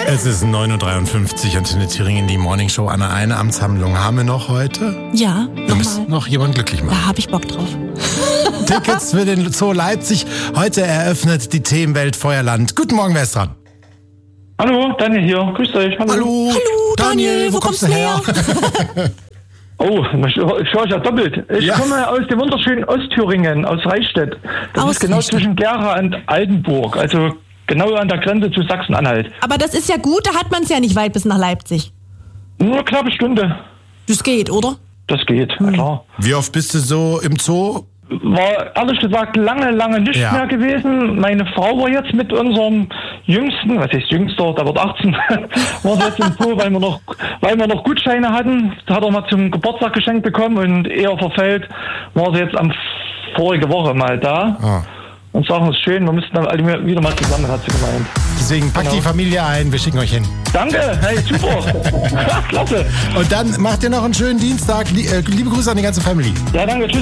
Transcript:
Es ist 9.53 Uhr, Antenne Thüringen, die Morningshow. Anna, eine Amtshandlung haben wir noch heute. Ja, Wir müssen noch jemanden glücklich machen. Da habe ich Bock drauf. Tickets für den Zoo Leipzig. Heute eröffnet die Themenwelt Feuerland. Guten Morgen, wer ist dran? Hallo, Daniel hier. Grüßt euch. Hallo, Daniel, wo kommst du her? Oh, ich höre ja doppelt. Ich komme aus dem wunderschönen Ostthüringen, aus Reichstätt. Das ist genau zwischen Gera und Altenburg, also genau an der Grenze zu Sachsen-Anhalt. Aber das ist ja gut, da hat man es ja nicht weit bis nach Leipzig. Nur eine knappe Stunde. Das geht, oder? Das geht, na klar. Wie oft bist du so im Zoo? War ehrlich gesagt lange nicht mehr gewesen. Meine Frau war jetzt mit unserem Jüngsten, was heißt Jüngster, der wird 18, war jetzt im Zoo, weil wir noch Gutscheine hatten. Das hat er mal zum Geburtstag geschenkt bekommen und eher verfällt, war sie jetzt vorige Woche mal da. Und sagen, es ist schön, wir müssten dann alle wieder mal zusammen, hat sie gemeint. Deswegen packt die Familie ein, wir schicken euch hin. Danke, hey, super. Klasse. Und dann macht ihr noch einen schönen Dienstag. Liebe Grüße an die ganze Family. Ja, danke, tschüss.